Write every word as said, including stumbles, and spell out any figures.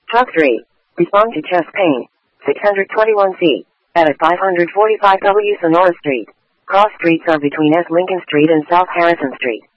Truck three. Respond to chest pain. six twenty-one C. At five forty-five W Sonora Street. Cross streets are between S. Lincoln Street and South Harrison Street.